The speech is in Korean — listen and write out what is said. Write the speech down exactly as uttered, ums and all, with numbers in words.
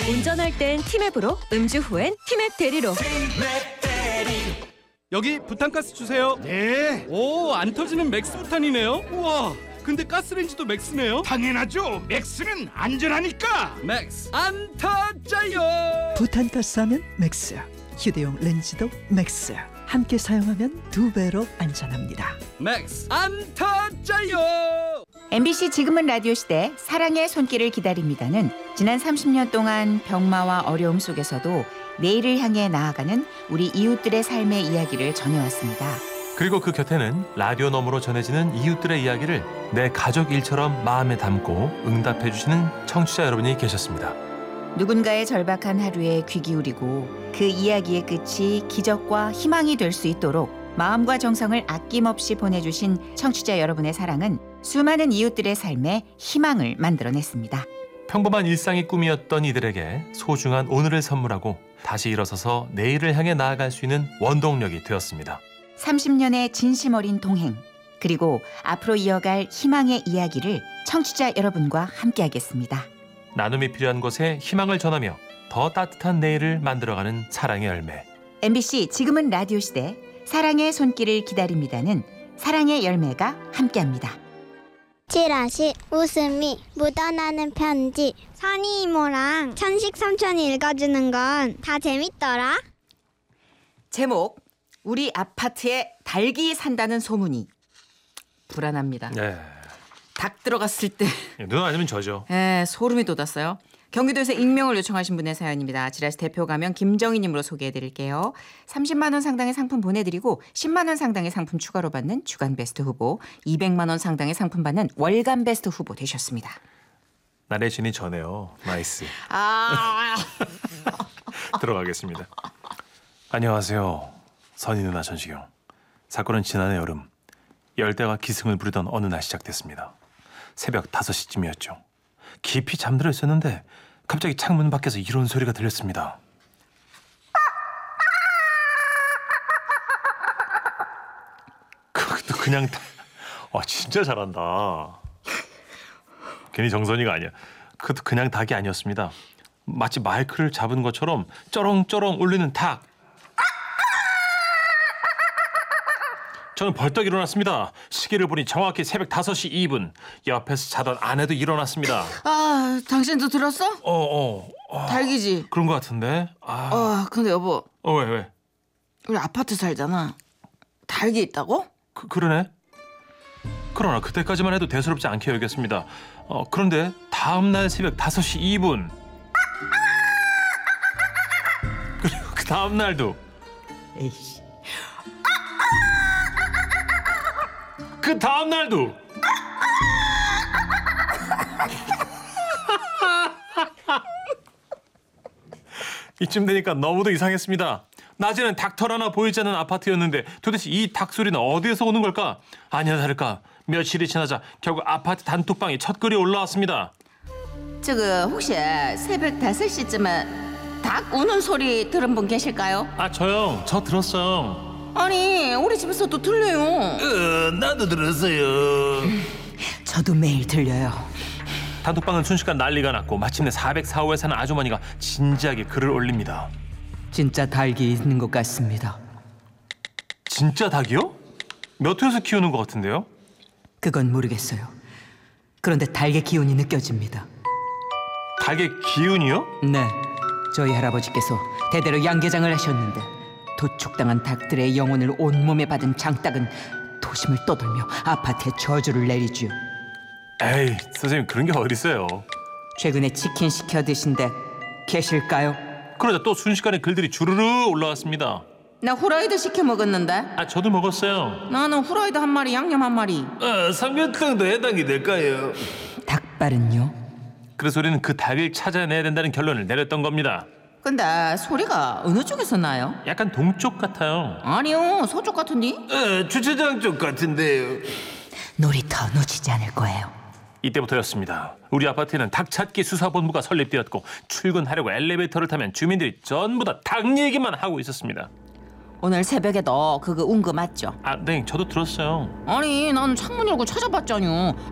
운전할 땐 티맵으로, 음주 후엔 티맵 대리로. 여기 부탄가스 주세요. 네, 오, 안 터지는 맥스 부탄이네요. 우와, 근데 가스레인지도 맥스네요. 당연하죠. 맥스는 안전하니까. 맥스 안 터져요. 부탄가스 하면 맥스, 휴대용 렌즈도 맥스. 함께 사용하면 두 배로 안전합니다. 맥스 안 터져요. 엠비씨 지금은 라디오 시대 사랑의 손길을 기다립니다는 지난 삼십 년 동안 병마와 어려움 속에서도 내일을 향해 나아가는 우리 이웃들의 삶의 이야기를 전해왔습니다. 그리고 그 곁에는 라디오 너머로 전해지는 이웃들의 이야기를 내 가족 일처럼 마음에 담고 응답해 주시는 청취자 여러분이 계셨습니다. 누군가의 절박한 하루에 귀 기울이고 그 이야기의 끝이 기적과 희망이 될 수 있도록 마음과 정성을 아낌없이 보내주신 청취자 여러분의 사랑은 수많은 이웃들의 삶에 희망을 만들어냈습니다. 평범한 일상이 꿈이었던 이들에게 소중한 오늘을 선물하고 다시 일어서서 내일을 향해 나아갈 수 있는 원동력이 되었습니다. 삼십 년의 진심 어린 동행, 그리고 앞으로 이어갈 희망의 이야기를 청취자 여러분과 함께하겠습니다. 나눔이 필요한 곳에 희망을 전하며 더 따뜻한 내일을 만들어가는 사랑의 열매. 엠비씨 지금은 라디오 시대 사랑의 손길을 기다립니다는 사랑의 열매가 함께합니다. 찌라시, 웃음이 묻어나는 편지. 선희 이모랑 천식 삼촌이 읽어주는 건 다 재밌더라. 제목, 우리 아파트에 닭이 산다는 소문이. 불안합니다. 네. 닭 들어갔을 때 눈 아니면 저죠. 에, 소름이 돋았어요. 경기도에서 익명을 요청하신 분의 사연입니다. 지라시 대표 가명 김정희님으로 소개해드릴게요. 삼십만 원 상당의 상품 보내드리고 십만 원 상당의 상품 추가로 받는 주간 베스트 후보, 이백만 원 상당의 상품 받는 월간 베스트 후보 되셨습니다. 나레신이 전해요. 나이스. 아, 들어가겠습니다. 안녕하세요. 선희 누나 전시경. 사건은 지난해 여름 열대가 기승을 부리던 어느 날 시작됐습니다. 새벽 다섯 시쯤이었죠. 깊이 잠들어 있었는데 갑자기 창문 밖에서 이런 소리가 들렸습니다. 그것도 그냥 다... 와, 진짜 잘한다. 괜히 정선이가 아니야. 그것도 그냥 닭이 아니었습니다. 마치 마이크를 잡은 것처럼 쩌렁쩌렁 울리는 닭. 저는 벌떡 일어났습니다. 시계를 보니 정확히 새벽 다섯 시 이 분. 옆에서 자던 아내도 일어났습니다. 아, 당신도 들었어? 어, 어. 어 닭이지? 그런 것 같은데. 아. 어, 근데 여보. 어, 왜, 왜? 우리 아파트 살잖아. 닭이 있다고? 그, 그러네. 그러나 그때까지만 해도 대수롭지 않게 여겼습니다. 어, 그런데 다음 날 새벽 다섯 시 이 분. 그리고 그 다음 날도. 에이씨. 그 다음 날도. 이쯤 되니까 너무도 이상했습니다. 낮에는 닭털 하나 보이지 않는 아파트였는데 도대체 이 닭 소리는 어디에서 오는 걸까? 아니나 다를까 며칠이 지나자 결국 아파트 단톡방에 첫 글이 올라왔습니다. 저거 혹시 새벽 다섯 시쯤에 닭 우는 소리 들은 분 계실까요? 아, 저요. 저 들었어요. 아니, 우리 집에서도 들려요. 어, 나도 들었어요. 저도 매일 들려요. 단톡방은 순식간 난리가 났고 마침내 사공사 호에 사는 아주머니가 진지하게 글을 올립니다. 진짜 닭이 있는 것 같습니다. 진짜 닭이요? 몇 호에서 키우는 것 같은데요? 그건 모르겠어요. 그런데 닭의 기운이 느껴집니다. 닭의 기운이요? 네, 저희 할아버지께서 대대로 양계장을 하셨는데 도축당한 닭들의 영혼을 온몸에 받은 장닭은 도심을 떠돌며 아파트에 저주를 내리지요. 에이, 선생님 그런 게 어딨어요. 최근에 치킨 시켜 드신 데 계실까요? 그러자 또 순식간에 글들이 주르르 올라왔습니다. 나 후라이드 시켜 먹었는데. 아, 저도 먹었어요. 나는 후라이드 한 마리, 양념 한 마리. 어, 삼계탕도 해당이 될까요? 닭발은요? 그래서 우리는 그 닭을 찾아내야 된다는 결론을 내렸던 겁니다. 근데 소리가 어느 쪽에서 나요? 약간 동쪽 같아요. 아니요, 서쪽 같은데? 어, 주차장 쪽 같은데요. 놀이터 놓치지 않을 거예요. 이때부터였습니다. 우리 아파트에는 닭 찾기 수사본부가 설립되었고 출근하려고 엘리베이터를 타면 주민들이 전부 다 닭 얘기만 하고 있었습니다. 오늘 새벽에도 그거 운 거 맞죠? 아, 네, 저도 들었어요. 아니, 난 창문 열고 찾아봤잖요.